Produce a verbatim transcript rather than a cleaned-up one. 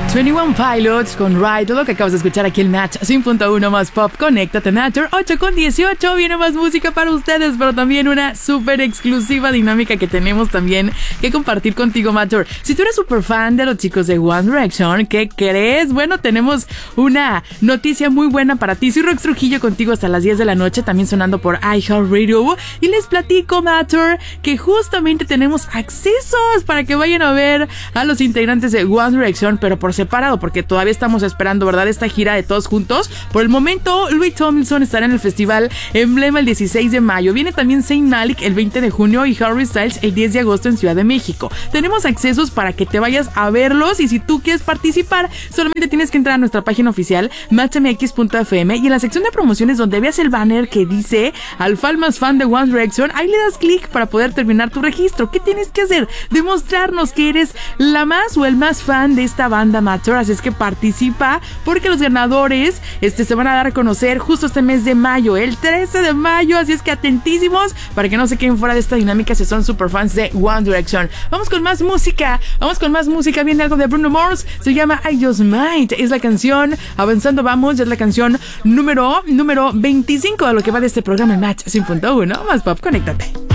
veintiuno Pilots con Ride, todo lo que acabas de escuchar aquí en Natch cien punto uno más pop. Conéctate Nature, ocho con dieciocho. Viene más música para ustedes, pero también una súper exclusiva dinámica que tenemos también que compartir contigo, Mature. Si tú eres súper fan de los chicos de One Direction, ¿qué crees? Bueno, tenemos una noticia muy buena para ti. Soy Rox Trujillo contigo hasta las diez de la noche, también sonando por iHeartRadio. Y les platico, Mature, que justamente tenemos accesos para que vayan a ver a los integrantes de One Direction, pero por separado, porque todavía estamos esperando, ¿verdad?, esta gira de todos juntos. Por el momento, Louis Tomlinson estará en el festival Emblema el dieciséis de mayo. Viene también Zayn Malik el veinte de junio y Harry Styles el diez de agosto en Ciudad de México. Tenemos accesos para que te vayas a verlos, y si tú quieres participar, solamente tienes que entrar a nuestra página oficial match m x punto f m y en la sección de promociones donde veas el banner que dice al fan más fan de One Direction, ahí le das clic para poder terminar tu registro. ¿Qué tienes que hacer? Demostrarnos que eres la más o el más fan de esta banda, Mature. Así es que participa, porque los ganadores este, se van a dar a conocer justo este mes de mayo, el trece de mayo. Así es que atentísimos para que no se queden fuera de esta dinámica si son super fans de One Direction. Vamos con más música, vamos con más música. Viene algo de Bruno Mars, se llama I Just Might. Es la canción Avanzando Vamos, es la canción número, número veinticinco de lo que va de este programa en Match cien punto uno más pop. Conéctate.